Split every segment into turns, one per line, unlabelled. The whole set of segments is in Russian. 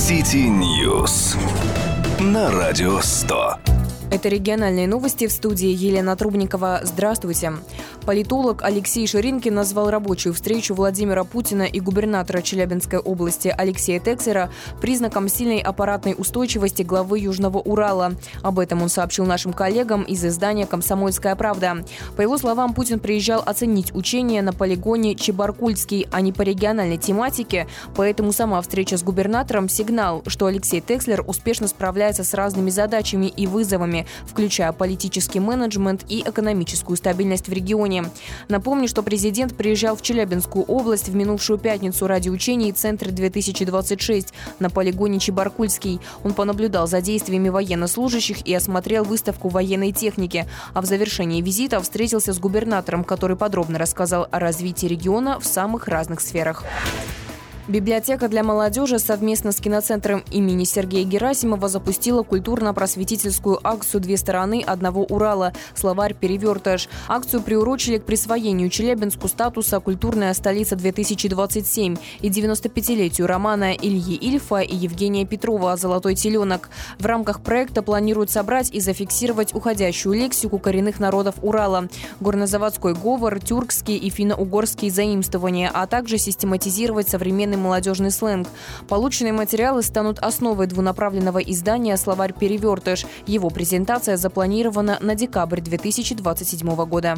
City News на Радио 100.
Это региональные новости, в студии Елена Трубникова. Здравствуйте. Политолог Алексей Ширинкин назвал рабочую встречу Владимира Путина и губернатора Челябинской области Алексея Тексера признаком сильной аппаратной устойчивости главы Южного Урала. Об этом он сообщил нашим коллегам из издания «Комсомольская правда». По его словам, Путин приезжал оценить учения на полигоне Чебаркульский, а не по региональной тематике, поэтому сама встреча с губернатором – сигнал, что Алексей Текслер успешно справляется с разными задачами и вызовами, включая политический менеджмент и экономическую стабильность в регионе. Напомню, что президент приезжал в Челябинскую область в минувшую пятницу ради учений «Центр-2026» на полигоне Чебаркульский. Он понаблюдал за действиями военнослужащих и осмотрел выставку военной техники. А в завершении визита встретился с губернатором, который подробно рассказал о развитии региона в самых разных сферах. Библиотека для молодежи совместно с киноцентром имени Сергея Герасимова запустила культурно-просветительскую акцию «Две стороны одного Урала. Словарь-перевертыш». Акцию приурочили к присвоению Челябинску статуса «Культурная столица-2027» и 95-летию романа Ильи Ильфа и Евгения Петрова «Золотой теленок». В рамках проекта планируют собрать и зафиксировать уходящую лексику коренных народов Урала, горнозаводской говор, тюркские и финно-угорские заимствования, а также систематизировать современный молодежный сленг. Полученные материалы станут основой двунаправленного издания «Словарь-перевертыш». Его презентация запланирована на декабрь 2027 года.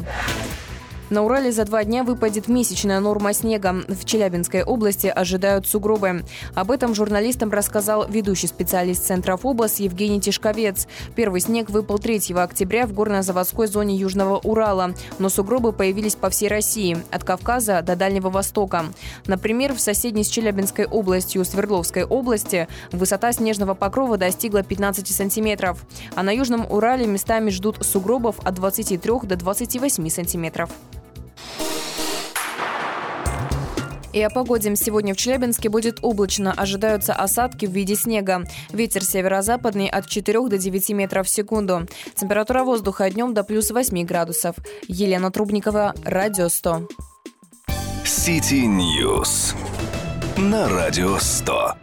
На Урале за 2 дня выпадет месячная норма снега. В Челябинской области ожидают сугробы. Об этом журналистам рассказал ведущий специалист Центра ФОБОС Евгений Тишковец. Первый снег выпал 3 октября в горнозаводской зоне Южного Урала. Но сугробы появились по всей России, от Кавказа до Дальнего Востока. Например, в соседней с Челябинской областью Свердловской области высота снежного покрова достигла 15 сантиметров. А на Южном Урале местами ждут сугробов от 23 до 28 сантиметров. И о погоде. Сегодня в Челябинске будет облачно. Ожидаются осадки в виде снега. Ветер северо-западный от 4 до 9 метров в секунду. Температура воздуха днем до плюс 8 градусов. Елена Трубникова, Радио 100.
City News на Радио 100.